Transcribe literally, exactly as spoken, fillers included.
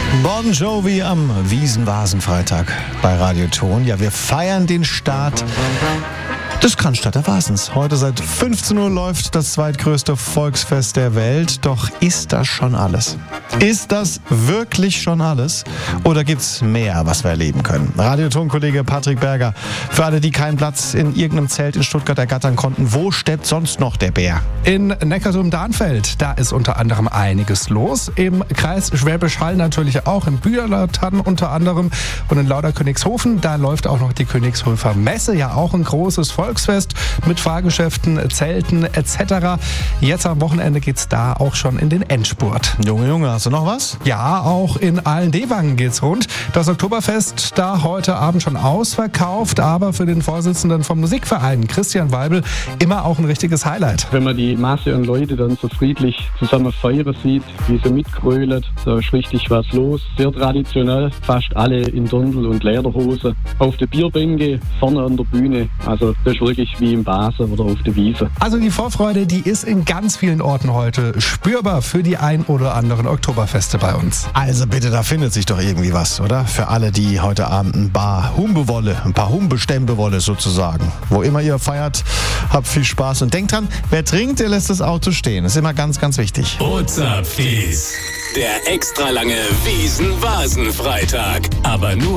Bon Jovi am Wiesen-Vasen-Freitag bei Radio Ton. Ja, wir feiern den Start des Cannstatter Vasens. Heute seit fünfzehn Uhr läuft das zweitgrößte Volksfest der Welt. Doch ist das schon alles? Ist das wirklich schon alles? Oder gibt's mehr, was wir erleben können? Radioton-Kollege Patrick Berger. Für alle, die keinen Platz in irgendeinem Zelt in Stuttgart ergattern konnten, wo steppt sonst noch der Bär? In Neckarsulm-Darnfeld, da ist unter anderem einiges los. Im Kreis Schwäbisch Hall natürlich auch, im Bühlertann unter anderem. Und in Lauderkönigshofen, da läuft auch noch die Königshofer Messe, ja auch ein großes Volksfest mit Fahrgeschäften, Zelten et cetera. Jetzt am Wochenende geht's da auch schon in den Endspurt. Junge, Junge, hast du noch was? Ja, auch in Allen-Dewangen geht's rund. Das Oktoberfest da heute Abend schon ausverkauft, aber für den Vorsitzenden vom Musikverein, Christian Weibel, immer auch ein richtiges Highlight. Wenn man die Masse an Leute dann so friedlich zusammen feiern sieht, wie sie mitgrölen, da ist richtig was los. Sehr traditionell, fast alle in Dirndl und Lederhose. Auf der Bierbänke, vorne an der Bühne, also das ist wirklich wie im Basel oder auf der Wiese. Also die Vorfreude, die ist in ganz vielen Orten heute spürbar für die ein oder anderen Oktoberfeste bei uns. Also bitte, da findet sich doch irgendwie was, oder? Für alle, die heute Abend ein paar Humbe wolle, ein paar Humbe-Stämpe wolle sozusagen. Wo immer ihr feiert, habt viel Spaß und denkt dran, wer trinkt, der lässt das Auto stehen. Das ist immer ganz, ganz wichtig. Ozapfis, der extra lange Wiesen-Vasen-Freitag. Aber nur